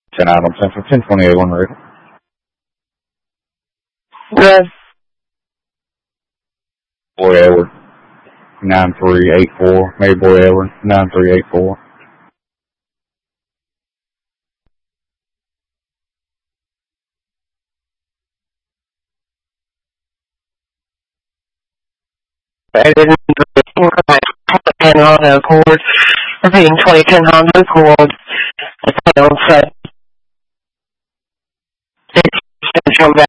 10 Adams Central, 1028 1 ready. Red. Boy Edward, 9384. Maybe Boy Edward, 9384. Honda Accord. Repeating 2010 Honda Accord. Central